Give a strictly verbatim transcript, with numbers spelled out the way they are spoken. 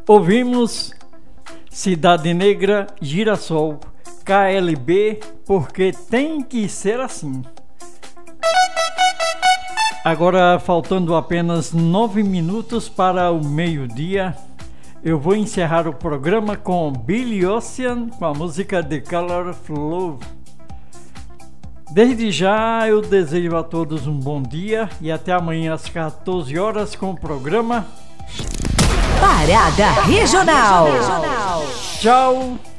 Ouvimos Cidade Negra, Girassol, K L B, porque tem que ser assim. Agora, faltando apenas nove minutos para o meio-dia, eu vou encerrar o programa com Billy Ocean, com a música The Color of Love. Desde já eu desejo a todos um bom dia e até amanhã às quatorze horas com o programa Parada Regional. Tchau!